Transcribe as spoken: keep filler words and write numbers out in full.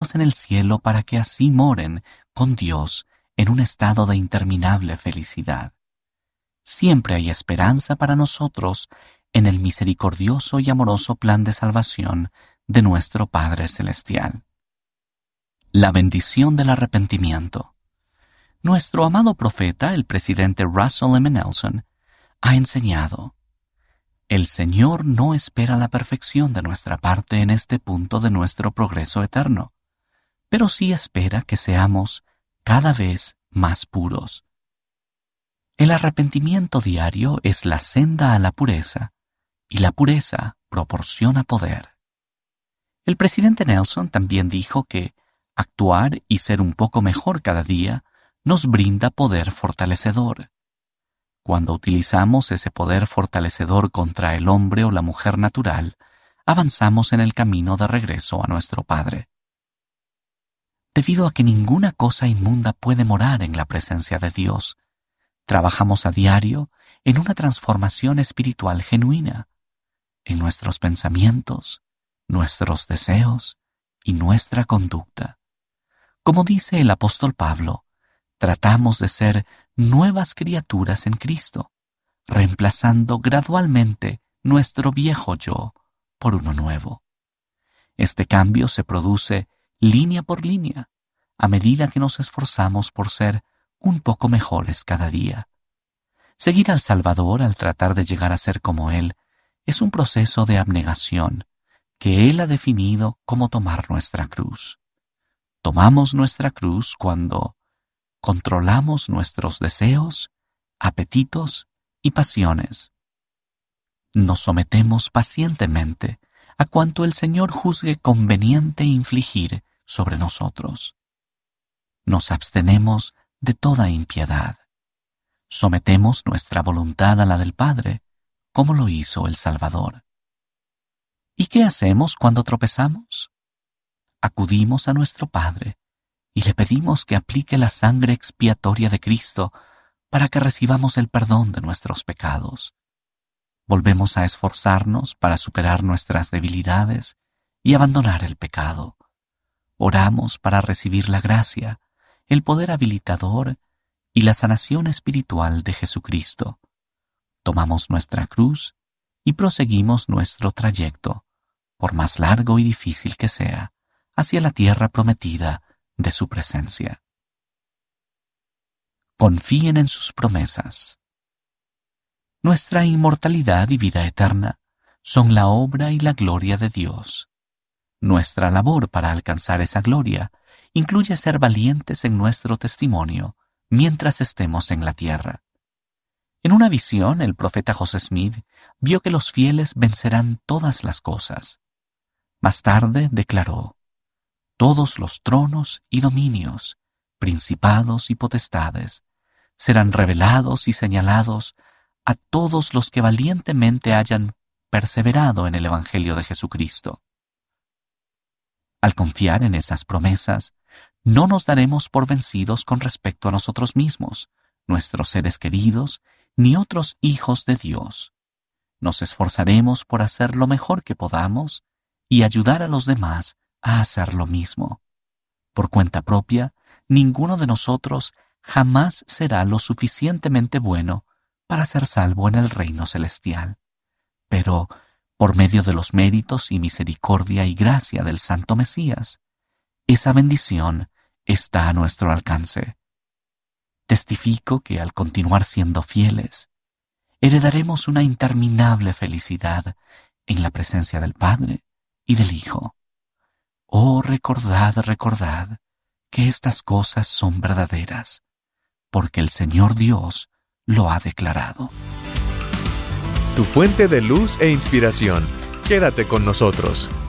hijos en el cielo para que así moren con Dios en un estado de interminable felicidad. Siempre hay esperanza para nosotros en el misericordioso y amoroso plan de salvación de nuestro Padre Celestial. La bendición del arrepentimiento. Nuestro amado profeta, el presidente Russell M. Nelson, ha enseñado: el Señor no espera la perfección de nuestra parte en este punto de nuestro progreso eterno, pero sí espera que seamos cada vez más puros. El arrepentimiento diario es la senda a la pureza, y la pureza proporciona poder. El presidente Nelson también dijo que actuar y ser un poco mejor cada día nos brinda poder fortalecedor. Cuando utilizamos ese poder fortalecedor contra el hombre o la mujer natural, avanzamos en el camino de regreso a nuestro Padre. Debido a que ninguna cosa inmunda puede morar en la presencia de Dios, trabajamos a diario en una transformación espiritual genuina, en nuestros pensamientos, nuestros deseos y nuestra conducta. Como dice el apóstol Pablo, tratamos de ser nuevas criaturas en Cristo, reemplazando gradualmente nuestro viejo yo por uno nuevo. Este cambio se produce línea por línea, a medida que nos esforzamos por ser un poco mejores cada día. Seguir al Salvador al tratar de llegar a ser como Él es un proceso de abnegación que Él ha definido como tomar nuestra cruz. Tomamos nuestra cruz cuando controlamos nuestros deseos, apetitos y pasiones. Nos sometemos pacientemente a cuanto el Señor juzgue conveniente infligir sobre nosotros. Nos abstenemos de toda impiedad. Sometemos nuestra voluntad a la del Padre, como lo hizo el Salvador. ¿Y qué hacemos cuando tropezamos? Acudimos a nuestro Padre y le pedimos que aplique la sangre expiatoria de Cristo para que recibamos el perdón de nuestros pecados. Volvemos a esforzarnos para superar nuestras debilidades y abandonar el pecado. Oramos para recibir la gracia, el poder habilitador y la sanación espiritual de Jesucristo. Tomamos nuestra cruz y proseguimos nuestro trayecto, por más largo y difícil que sea, hacia la tierra prometida de su presencia. Confíen en sus promesas. Nuestra inmortalidad y vida eterna son la obra y la gloria de Dios. Nuestra labor para alcanzar esa gloria incluye ser valientes en nuestro testimonio mientras estemos en la tierra. En una visión, el profeta José Smith vio que los fieles vencerán todas las cosas. Más tarde declaró: todos los tronos y dominios, principados y potestades, serán revelados y señalados a todos los que valientemente hayan perseverado en el Evangelio de Jesucristo. Al confiar en esas promesas, no nos daremos por vencidos con respecto a nosotros mismos, nuestros seres queridos, ni otros hijos de Dios. Nos esforzaremos por hacer lo mejor que podamos y ayudar a los demás a hacer lo mismo. Por cuenta propia, ninguno de nosotros jamás será lo suficientemente bueno para ser salvo en el reino celestial. Pero, por medio de los méritos y misericordia y gracia del Santo Mesías, esa bendición está a nuestro alcance. Testifico que al continuar siendo fieles, heredaremos una interminable felicidad en la presencia del Padre y del Hijo. Oh, recordad, recordad que estas cosas son verdaderas, porque el Señor Dios lo ha declarado. Tu fuente de luz e inspiración. Quédate con nosotros.